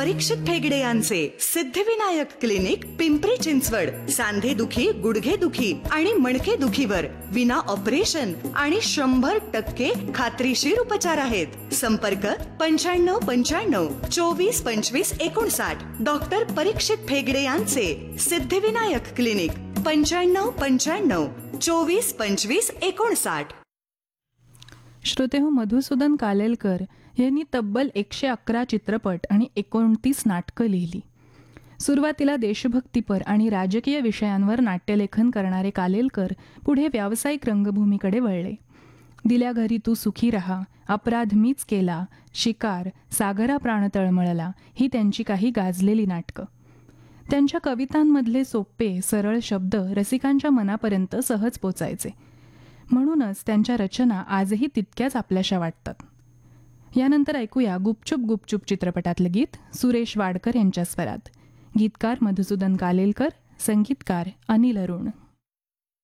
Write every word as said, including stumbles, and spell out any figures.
परीक्षित ठेगडे यांचे सिद्धिविनायक क्लिनिक पिंपरी चिंचवड. सांधे दुखी, गुडघे दुखी आणि मणके दुखीवर विना ऑपरेशन आणि शंभर टक्के खात्रीशीर उपचार आहेत. संपर्क पंच्याण्णव पंच्याण्णव चोवीस पंचवीस एकोणसाठ. डॉक्टर परीक्षित ठेगडे यांचे सिद्धिविनायक क्लिनिक पंच्याण्णव पंच्याण्णव चोवीस पंचवीस एकोणसाठ. श्रोतेहो, मधुसूदन कालेलकर यांनी तब्बल एकशे अकरा चित्रपट आणि एकोणतीस नाटकं लिहिली. सुरुवातीला देशभक्तीपर आणि राजकीय विषयांवर नाट्यलेखन करणारे कालेलकर पुढे व्यावसायिक रंगभूमीकडे वळले. दिल्या घरी तू सुखी रहा, अपराध मीच केला, शिकार, सागरा प्राण तळमळला ही त्यांची काही गाजलेली नाटकं. त्यांच्या कवितांमधले सोपे सरळ शब्द रसिकांच्या मनापर्यंत सहज पोचायचे. म्हणूनच त्यांच्या रचना आजही तितक्याच आपल्याशा वाटतात. यानंतर ऐकूया गुपचूप गुपचूप चित्रपटातलं गीत सुरेश वाडकर यांच्या स्वरात. गीतकार मधुसूदन कालेलकर, संगीतकार अनिल अरुण.